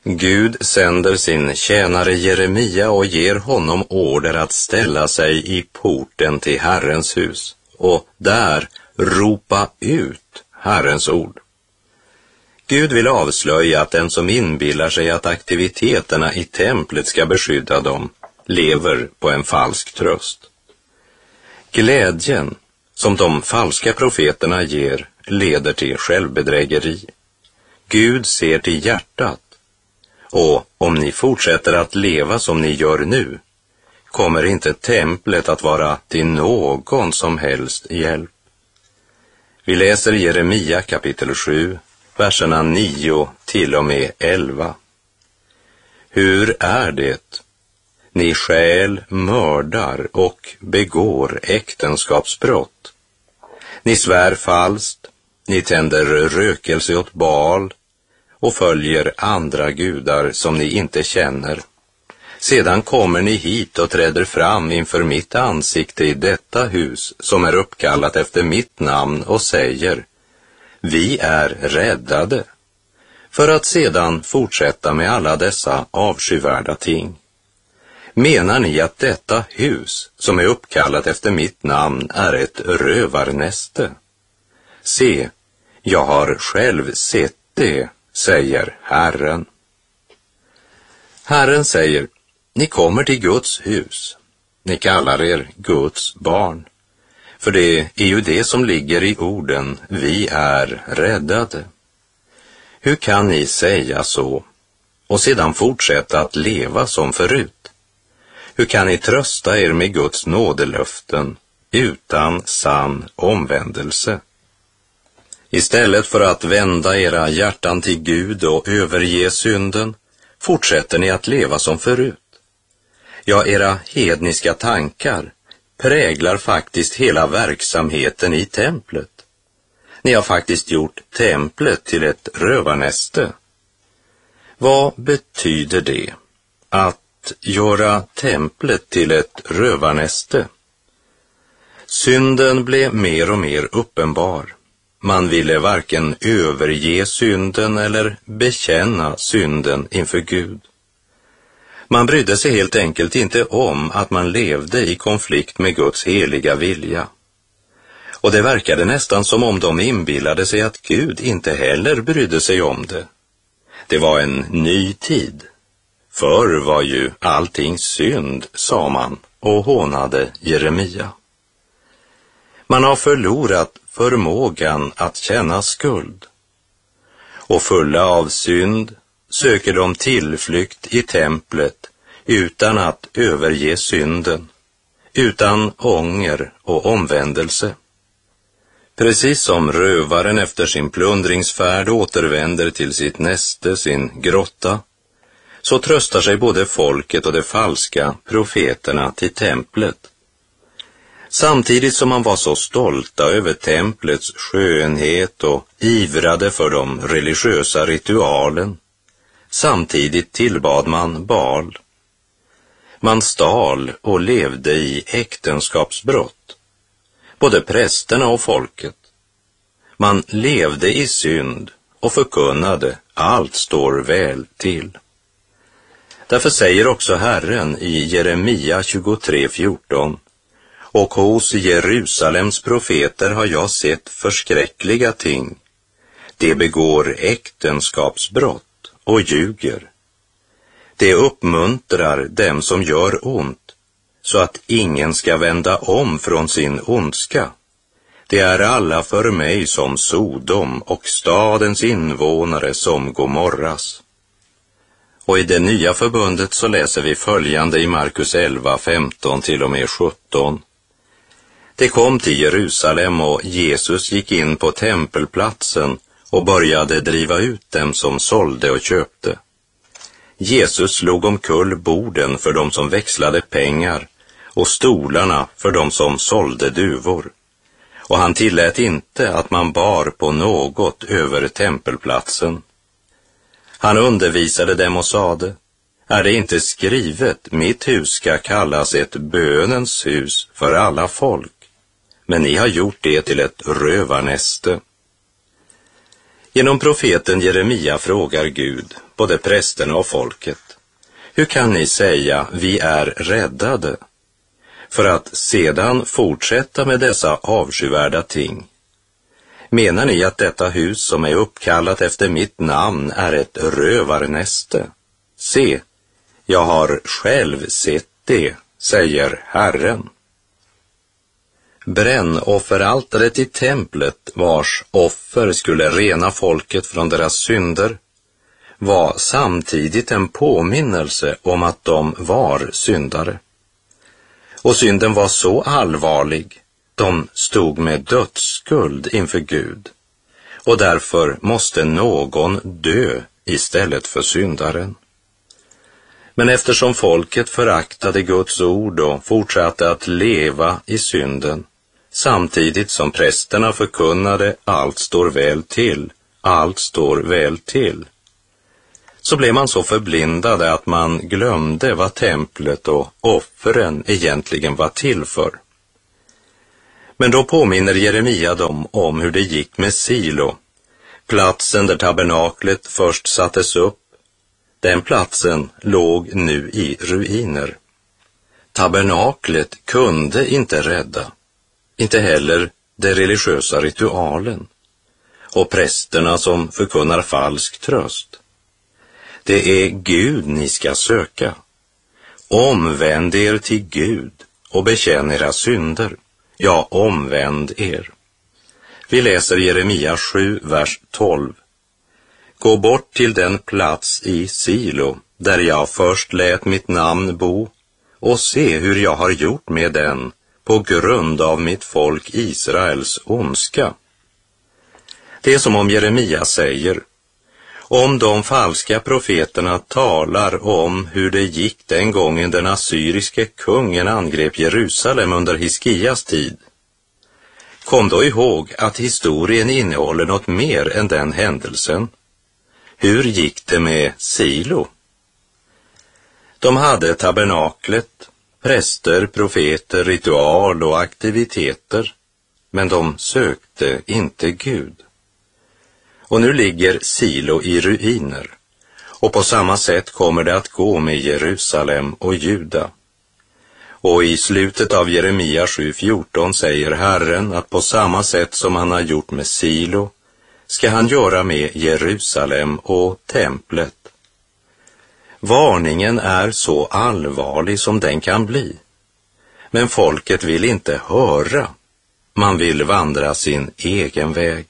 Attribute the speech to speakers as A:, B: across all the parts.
A: Gud sänder sin tjänare Jeremia och ger honom order att ställa sig i porten till Herrens hus och där ropa ut Herrens ord. Gud vill avslöja att den som inbillar sig att aktiviteterna i templet ska beskydda dem lever på en falsk tröst. Glädjen som de falska profeterna ger leder till självbedrägeri. Gud ser till hjärtat, och om ni fortsätter att leva som ni gör nu kommer inte templet att vara till någon som helst hjälp. Vi läser Jeremia kapitel 7, verserna 9 till och med 11. Hur är det? Ni stjäl, mördar och begår äktenskapsbrott. Ni svär falskt, ni tänder rökelse åt Baal och följer andra gudar som ni inte känner. Sedan kommer ni hit och träder fram inför mitt ansikte i detta hus som är uppkallat efter mitt namn och säger: vi är räddade, för att sedan fortsätta med alla dessa avskyvärda ting. Menar ni att detta hus som är uppkallat efter mitt namn är ett rövarnäste? Se, jag har själv sett det, säger Herren. Herren säger: ni kommer till Guds hus. Ni kallar er Guds barn. För det är ju det som ligger i orden, vi är räddade. Hur kan ni säga så och sedan fortsätta att leva som förut? Hur kan ni trösta er med Guds nådelöften utan sann omvändelse? Istället för att vända era hjärtan till Gud och överge synden, fortsätter ni att leva som förut. Ja, era hedniska tankar präglar faktiskt hela verksamheten i templet. Ni har faktiskt gjort templet till ett rövarnäste. Vad betyder det, att göra templet till ett rövarnäste? Synden blev mer och mer uppenbar. Man ville varken överge synden eller bekänna synden inför Gud. Man brydde sig helt enkelt inte om att man levde i konflikt med Guds heliga vilja. Och det verkade nästan som om de inbillade sig att Gud inte heller brydde sig om det. Det var en ny tid. Förr var ju allting synd, sa man och hånade Jeremia. Man har förlorat förmågan att känna skuld. Och fulla av synd söker de tillflykt i templet utan att överge synden, utan ånger och omvändelse. Precis som rövaren efter sin plundringsfärd återvänder till sitt näste, sin grotta, så tröstar sig både folket och de falska profeterna till templet. Samtidigt som man var så stolta över templets skönhet och ivrade för de religiösa ritualen, samtidigt tillbad man Baal. Man stal och levde i äktenskapsbrott, både prästerna och folket. Man levde i synd och förkunnade, allt står väl till. Därför säger också Herren i Jeremia 23:14: och hos Jerusalems profeter har jag sett förskräckliga ting. De begår äktenskapsbrott och ljuger. Det uppmuntrar dem som gör ont, så att ingen ska vända om från sin ondska. Det är alla för mig som Sodom och stadens invånare som Gomorras. Och i det nya förbundet så läser vi följande i Markus 11:15 till och med 17. Det kom till Jerusalem och Jesus gick in på tempelplatsen och började driva ut dem som sålde och köpte. Jesus slog omkull borden för dem som växlade pengar och stolarna för dem som sålde duvor. Och han tillät inte att man bar på något över tempelplatsen. Han undervisade dem och sade: är det inte skrivet, mitt hus ska kallas ett bönens hus för alla folk, men ni har gjort det till ett rövarnäste. Genom profeten Jeremia frågar Gud både prästerna och folket: hur kan ni säga vi är räddade? För att sedan fortsätta med dessa avskyvärda ting. Menar ni att detta hus som är uppkallat efter mitt namn är ett rövarnäste? Se, jag har själv sett det, säger Herren. Brännofferaltaret i templet, vars offer skulle rena folket från deras synder, var samtidigt en påminnelse om att de var syndare. Och synden var så allvarlig, de stod med dödsskuld inför Gud, och därför måste någon dö istället för syndaren. Men eftersom folket föraktade Guds ord och fortsatte att leva i synden, samtidigt som prästerna förkunnade allt står väl till, allt står väl till, så blev man så förblindade att man glömde vad templet och offren egentligen var till för. Men då påminner Jeremia dem om hur det gick med Silo, platsen där tabernaklet först sattes upp. Den platsen låg nu i ruiner. Tabernaklet kunde inte rädda, inte heller de religiösa ritualen och prästerna som förkunnar falsk tröst. Det är Gud ni ska söka. Omvänd er till Gud och bekänn era synder. Ja, omvänd er. Vi läser Jeremia 7, vers 12. Gå bort till den plats i Silo där jag först lät mitt namn bo och se hur jag har gjort med den på grund av mitt folk Israels ondska. Det är som om Jeremia säger: om de falska profeterna talar om hur det gick den gången den assyriske kungen angrep Jerusalem under Hiskias tid, kom då ihåg att historien innehåller något mer än den händelsen. Hur gick det med Silo? De hade tabernaklet, präster, profeter, ritual och aktiviteter, men de sökte inte Gud. Och nu ligger Silo i ruiner, och på samma sätt kommer det att gå med Jerusalem och Juda. Och i slutet av Jeremia 7:14 säger Herren att på samma sätt som han har gjort med Silo ska han göra med Jerusalem och templet. Varningen är så allvarlig som den kan bli, men folket vill inte höra. Man vill vandra sin egen väg.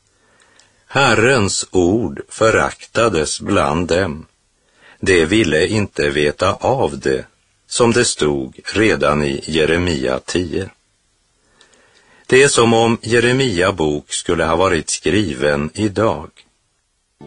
A: Herrens ord föraktades bland dem. De ville inte veta av det, som det stod redan i Jeremia 10. Det är som om Jeremia bok skulle ha varit skriven idag.